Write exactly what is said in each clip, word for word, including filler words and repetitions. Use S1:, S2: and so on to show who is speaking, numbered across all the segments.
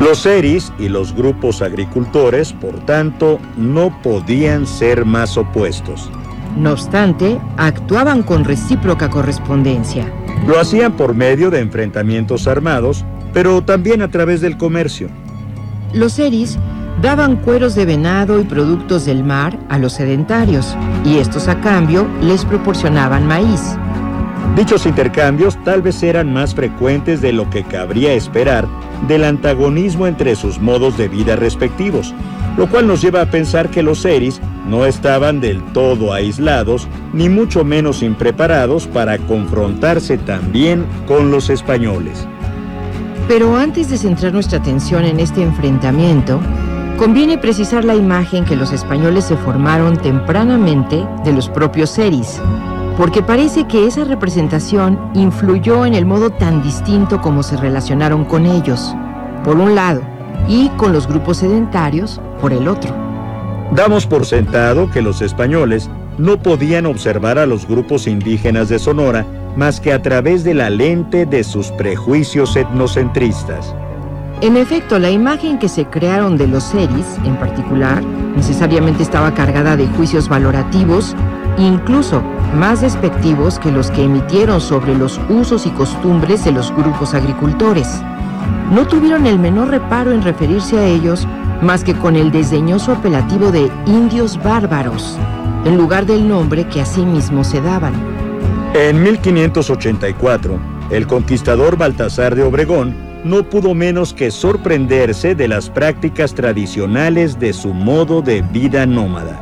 S1: Los seris y los grupos agricultores, por tanto, no podían ser más opuestos.
S2: No obstante, actuaban con recíproca correspondencia.
S1: Lo hacían por medio de enfrentamientos armados, pero también a través del comercio.
S2: Los seris daban cueros de venado y productos del mar a los sedentarios, y estos a cambio les proporcionaban maíz.
S1: Dichos intercambios tal vez eran más frecuentes de lo que cabría esperar del antagonismo entre sus modos de vida respectivos, lo cual nos lleva a pensar que los seris no estaban del todo aislados, ni mucho menos impreparados para confrontarse también con los españoles.
S2: Pero antes de centrar nuestra atención en este enfrentamiento, conviene precisar la imagen que los españoles se formaron tempranamente de los propios seris, porque parece que esa representación influyó en el modo tan distinto como se relacionaron con ellos, por un lado, y con los grupos sedentarios, por el otro.
S1: Damos por sentado que los españoles no podían observar a los grupos indígenas de Sonora más que a través de la lente de sus prejuicios etnocentristas.
S2: En efecto, la imagen que se crearon de los seris, en particular, necesariamente estaba cargada de juicios valorativos, incluso más despectivos que los que emitieron sobre los usos y costumbres de los grupos agricultores. No tuvieron el menor reparo en referirse a ellos más que con el desdeñoso apelativo de indios bárbaros, en lugar del nombre que asimismo se daban.
S1: En mil quinientos ochenta y cuatro, el conquistador Baltasar de Obregón no pudo menos que sorprenderse de las prácticas tradicionales de su modo de vida nómada.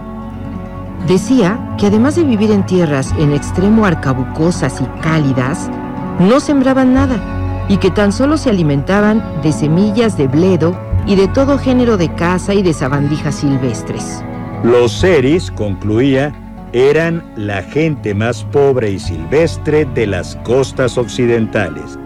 S2: Decía que además de vivir en tierras en extremo arcabucosas y cálidas, no sembraban nada y que tan solo se alimentaban de semillas de bledo y de todo género de caza y de sabandijas silvestres.
S1: Los seris, concluía, eran la gente más pobre y silvestre de las costas occidentales.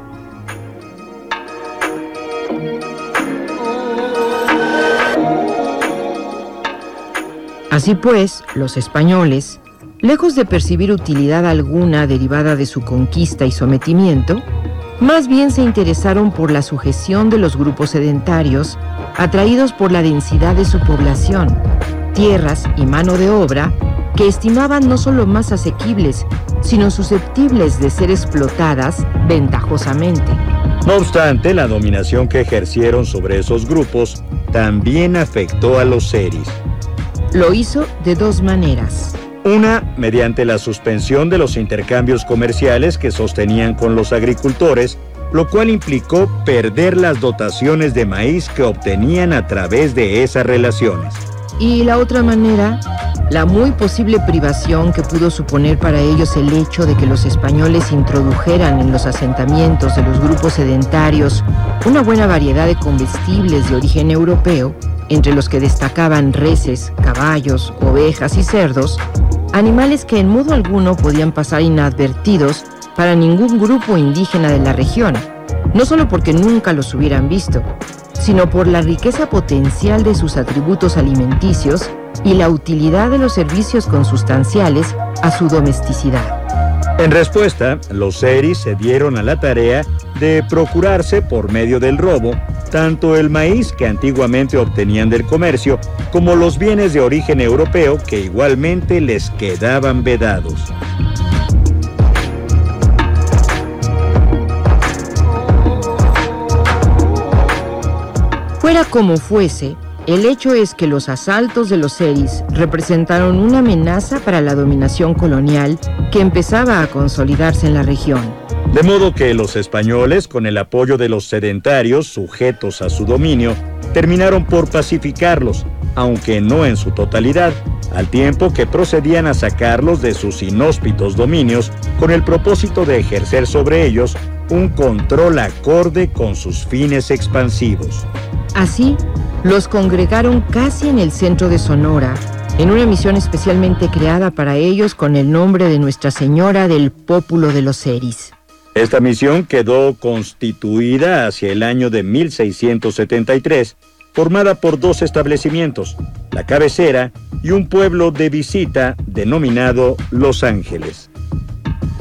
S2: Así pues, los españoles, lejos de percibir utilidad alguna derivada de su conquista y sometimiento, más bien se interesaron por la sujeción de los grupos sedentarios, atraídos por la densidad de su población, tierras y mano de obra que estimaban no solo más asequibles, sino susceptibles de ser explotadas ventajosamente.
S1: No obstante, la dominación que ejercieron sobre esos grupos también afectó a los seris.
S2: Lo hizo de dos maneras.
S1: Una, mediante la suspensión de los intercambios comerciales que sostenían con los agricultores, lo cual implicó perder las dotaciones de maíz que obtenían a través de esas relaciones.
S2: Y la otra manera, la muy posible privación que pudo suponer para ellos el hecho de que los españoles introdujeran en los asentamientos de los grupos sedentarios una buena variedad de comestibles de origen europeo, entre los que destacaban reses, caballos, ovejas y cerdos, animales que en modo alguno podían pasar inadvertidos para ningún grupo indígena de la región, no solo porque nunca los hubieran visto, sino por la riqueza potencial de sus atributos alimenticios y la utilidad de los servicios consustanciales a su domesticidad.
S1: En respuesta, los seris se dieron a la tarea de procurarse por medio del robo tanto el maíz que antiguamente obtenían del comercio como los bienes de origen europeo que igualmente les quedaban vedados.
S2: Fuera como fuese, el hecho es que los asaltos de los seris representaron una amenaza para la dominación colonial que empezaba a consolidarse en la región.
S1: De modo que los españoles, con el apoyo de los sedentarios sujetos a su dominio, terminaron por pacificarlos, aunque no en su totalidad, al tiempo que procedían a sacarlos de sus inhóspitos dominios con el propósito de ejercer sobre ellos un control acorde con sus fines expansivos.
S2: Así, los congregaron casi en el centro de Sonora, en una misión especialmente creada para ellos con el nombre de Nuestra Señora del Pópulo de los Seris.
S1: Esta misión quedó constituida hacia el año de mil seiscientos setenta y tres, formada por dos establecimientos, la cabecera y un pueblo de visita denominado Los Ángeles.